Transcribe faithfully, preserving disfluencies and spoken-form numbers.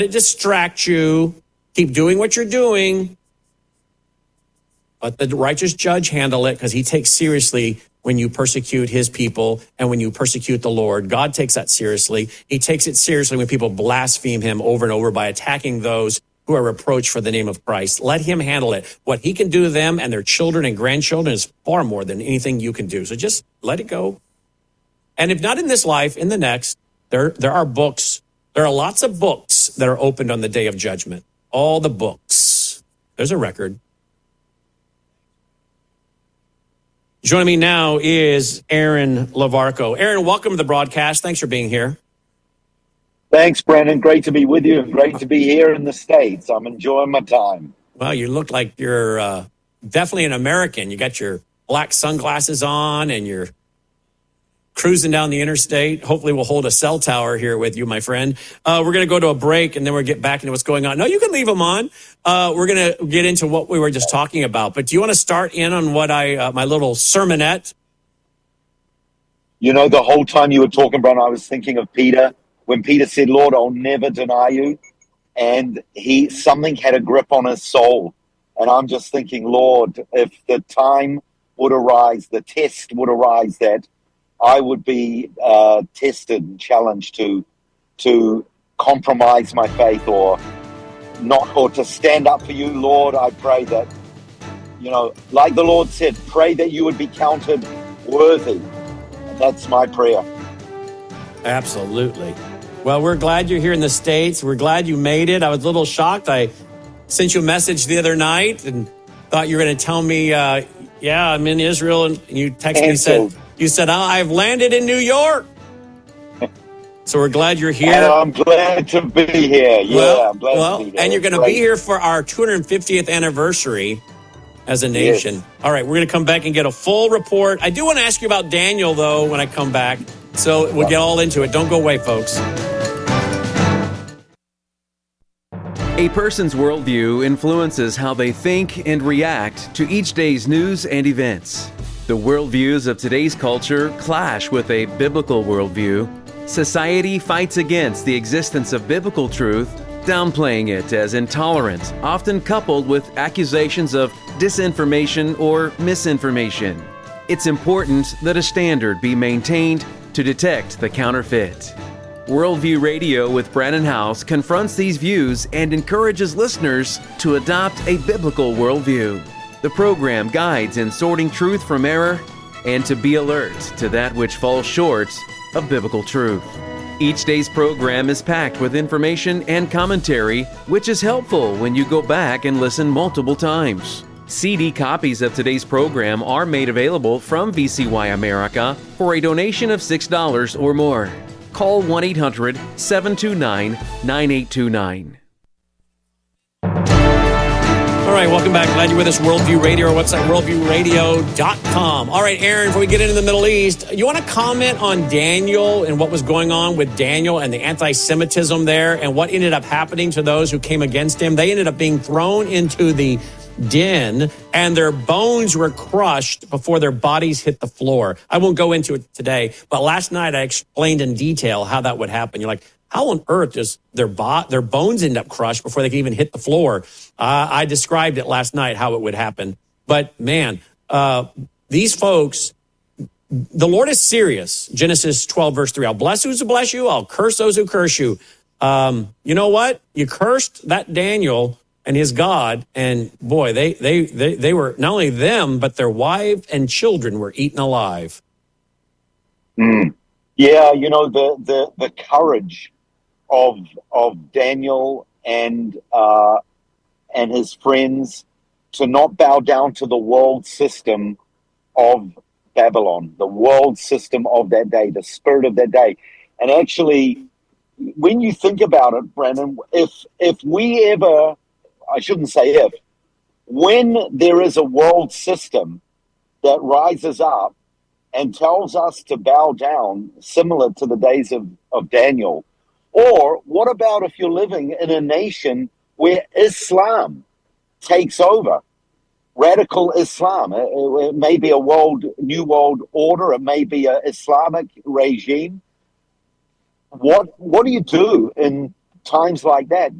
it distract you. Keep doing what you're doing. Let the righteous judge handle it, because he takes seriously when you persecute his people and when you persecute the Lord. God takes that seriously. He takes it seriously when people blaspheme him over and over by attacking those who are reproached for the name of Christ. Let him handle it. What he can do to them and their children and grandchildren is far more than anything you can do. So just let it go. And if not in this life, in the next, there, there are books. There are lots of books that are opened on the day of judgment. All the books. There's a record. Joining me now is Aaron Lavarco. Aaron, welcome to the broadcast. Thanks for being here. Thanks, Brandon. Great to be with you and great to be here in the States. I'm enjoying my time. Well, you look like you're uh, definitely an American. You got your black sunglasses on and you're cruising down the interstate. Hopefully we'll hold a cell tower here with you, my friend. Uh, we're going to go to a break and then we'll get back into what's going on. No, you can leave them on. Uh, we're going to get into what we were just talking about. But do you want to start in on what I, uh, my little sermonette? You know, the whole time you were talking, Brandon, I was thinking of Peter. When Peter said, Lord, I'll never deny you. And he, something had a grip on his soul. And I'm just thinking, Lord, if the time would arise, the test would arise that I would be uh, tested and challenged to to compromise my faith or not, or to stand up for you, Lord. I pray that, you know, like the Lord said, pray that you would be counted worthy. And that's my prayer. Absolutely. Well, we're glad you're here in the States. We're glad you made it. I was a little shocked. I sent you a message the other night and thought you were going to tell me, uh, yeah, I'm in Israel. And you texted me and said, You said, oh, I've landed in New York. So we're glad you're here. And I'm glad to be here. Yeah, well, I'm glad well, to be here. And you're going to be here for our two hundred fiftieth anniversary as a nation. Yes. All right, we're going to come back and get a full report. I do want to ask you about Daniel, though, when I come back. So we'll get all into it. Don't go away, folks. A person's worldview influences how they think and react to each day's news and events. The worldviews of today's culture clash with a biblical worldview. Society fights against the existence of biblical truth, downplaying it as intolerant, often coupled with accusations of disinformation or misinformation. It's important that a standard be maintained to detect the counterfeit. Worldview Radio with Brannon Howse confronts these views and encourages listeners to adopt a biblical worldview. The program guides in sorting truth from error and to be alert to that which falls short of biblical truth. Each day's program is packed with information and commentary, which is helpful when you go back and listen multiple times. C D copies of today's program are made available from V C Y America for a donation of six dollars or more. Call one eight hundred seven two nine nine eight two nine. All right, welcome back. Glad you're with us. Worldview Radio, our website, worldview radio dot com. All right, Aaron, before we get into the Middle East, you want to comment on Daniel and what was going on with Daniel and the anti-Semitism there and what ended up happening to those who came against him? They ended up being thrown into the den and their bones were crushed before their bodies hit the floor. I won't go into it today, but last night I explained in detail how that would happen. You're like, how on earth does their bo- their bones end up crushed before they can even hit the floor? Uh, I described it last night, how it would happen. But man, uh, these folks, the Lord is serious. Genesis twelve, verse three, I'll bless those who bless you. I'll curse those who curse you. Um, you know what? You cursed that Daniel and his God, and boy, they, they, they, they were, not only them, but their wives and children were eaten alive. Mm. Yeah, you know, the, the, the courage of of Daniel and uh, and his friends to not bow down to the world system of Babylon, the world system of that day, the spirit of that day. And actually, when you think about it, Brandon, if if we ever, I shouldn't say if, when there is a world system that rises up and tells us to bow down, similar to the days of, of Daniel, or what about if you're living in a nation where Islam takes over, radical Islam? It, it may be a world, new world order, it may be an Islamic regime. What what do you do in times like that,